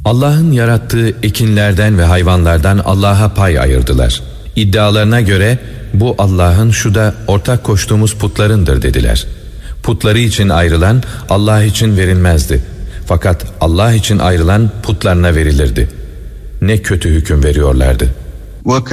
Allah'ın yarattığı ekinlerden ve hayvanlardan Allah'a pay ayırdılar. İddialarına göre bu Allah'ın, şu da ortak koştuğumuz putlarındır dediler. Putları için ayrılan Allah için verilmezdi. Fakat Allah için ayrılan putlarına verilirdi. Ne kötü hüküm veriyorlardı.